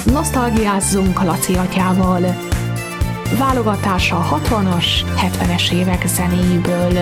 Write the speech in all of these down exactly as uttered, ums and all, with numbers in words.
Nosztalgiázzunk Laci atyával. Válogatása a hatvanas, hetvenes évek zenéiből.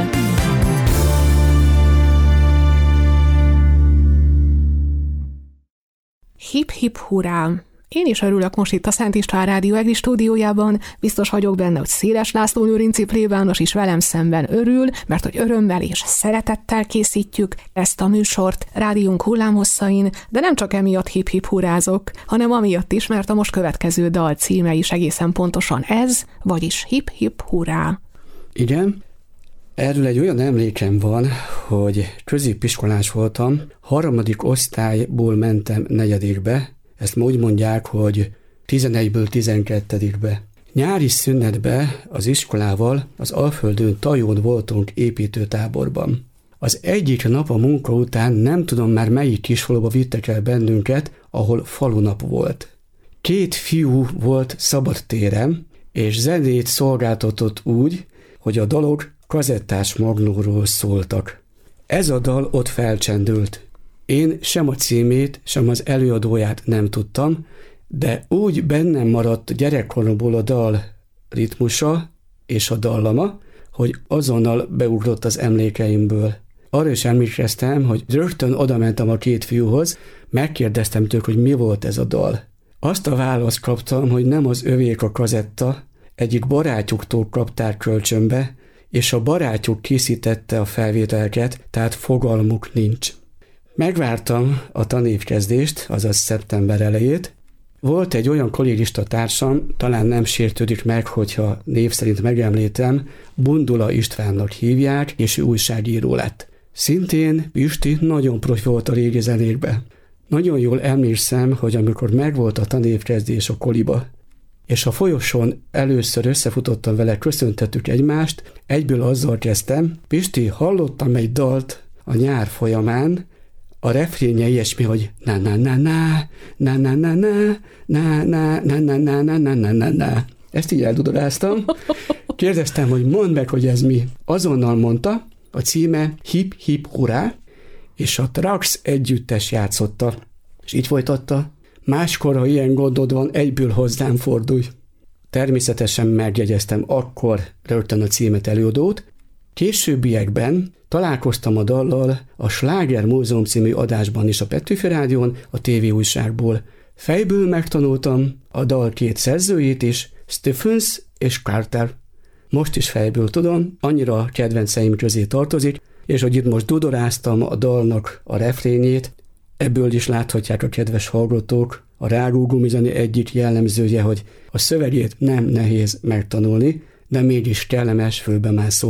Hip-hip hurrá! Én is örülök most itt a Szent István Rádió Egri stúdiójában, biztos vagyok benne, hogy Széles László Lőrinci plébános is velem szemben örül, mert hogy örömmel és szeretettel készítjük ezt a műsort rádiónk hullámhosszain, de nem csak emiatt hip-hip hurrázok, hanem amiatt is, mert a most következő dal címe is egészen pontosan ez, vagyis hip-hip hurrá. Igen, erről egy olyan emlékem van, hogy középiskolás voltam, harmadik osztályból mentem negyedikbe, ezt ma úgy mondják, hogy tizenegyből tizenkettedikbe. Nyári szünetbe az iskolával az Alföldön Tajón voltunk építőtáborban. Az egyik nap a munka után nem tudom már melyik kisfaluba vittek el bennünket, ahol falunap volt. Két fiú volt szabadtéren, és zenét szolgáltatott úgy, hogy a dalok kazettás magnóról szóltak. Ez a dal ott felcsendült. Én sem a címét, sem az előadóját nem tudtam, de úgy bennem maradt gyerekkoromból a dal ritmusa és a dallama, hogy azonnal beugrott az emlékeimből. Arra is emlékeztem, hogy rögtön odamentem a két fiúhoz, megkérdeztem tőlük, hogy mi volt ez a dal. Azt a választ kaptam, hogy nem az övék a kazetta, egyik barátjuktól kapták kölcsönbe, és a barátjuk készítette a felvételeket, tehát fogalmuk nincs. Megvártam a tanévkezdést, azaz szeptember elejét. Volt egy olyan kollégista társam, talán nem sértődik meg, hogyha név szerint megemlítem, Bundula Istvánnak hívják, és ő újságíró lett. Szintén Pisti nagyon profi volt a régi zenékbe. Nagyon jól emlékszem, hogy amikor megvolt a tanévkezdés a koliba, és a folyosón először összefutottam vele, köszöntettük egymást, egyből azzal kezdtem, Pisti, hallottam egy dalt a nyár folyamán, a refrénje ilyesmi, hogy na na na na na na na na na na na na na na na na na na. Ezt így eldudoráztam. Kérdeztem, hogy mondd meg, hogy ez mi. Azonnal mondta, a címe Hip-hip hurrá, és a Trax együttes játszotta. És így folytatta, máskor, ha ilyen gondod van, egyből hozzám fordulj. Természetesen megjegyeztem akkor rögtön a címet, előadót. Későbbiekben találkoztam a dallal a Sláger Múzeum című adásban is a Petőfi Rádión, a tévéújságból. Fejből megtanultam a dal két szerzőjét is, Stephens és Carter. Most is fejből tudom, annyira a kedvenceim közé tartozik, és hogy itt most dudoráztam a dalnak a refrénjét, ebből is láthatják a kedves hallgatók, a rágógumizani egyik jellemzője, hogy a szövegét nem nehéz megtanulni, de mégis kellemes, fölbemászó.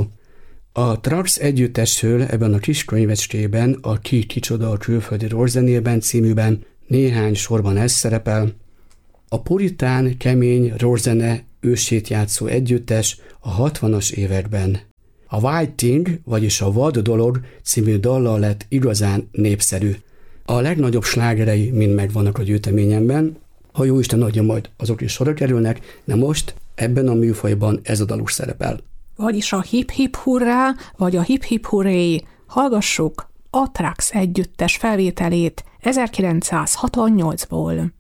A Trax együttesről ebben a kis könyvecskében, a Ki kicsoda a külföldi rockzenében címűben néhány sorban ez szerepel. A puritán, kemény rockzene ősét játszó együttes a hatvanas években. A Wild Thing, vagyis a Vad dolog című dallal lett igazán népszerű. A legnagyobb slágerei mind megvannak a gyűjteményemben, ha jóisten adja, majd azok is sorra kerülnek, de most ebben a műfajban ez a dalus szerepel. Vagyis a hip-hip hurrá, vagy a hip-hip hurré. Hallgassuk a Trax együttes felvételét ezerkilencszázhatvannyolcból.